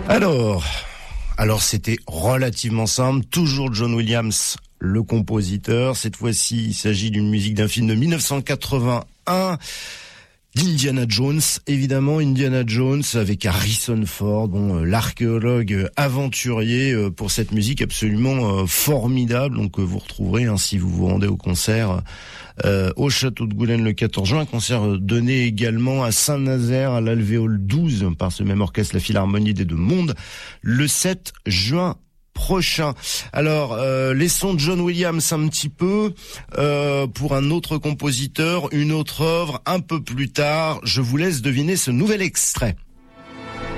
Alors c'était relativement simple, toujours John Williams, le compositeur. Cette fois-ci, il s'agit d'une musique d'un film de 1981, d'Indiana Jones, évidemment, Indiana Jones avec Harrison Ford, l'archéologue aventurier pour cette musique absolument formidable. Donc vous retrouverez, si vous vous rendez au concert au Château de Goulaine le 14 juin, un concert donné également à Saint-Nazaire, à l'Alvéole 12, par ce même orchestre, la Philharmonie des Deux Mondes, le 7 juin prochain. Alors, laissons John Williams un petit peu pour un autre compositeur, une autre œuvre un peu plus tard. Je vous laisse deviner ce nouvel extrait.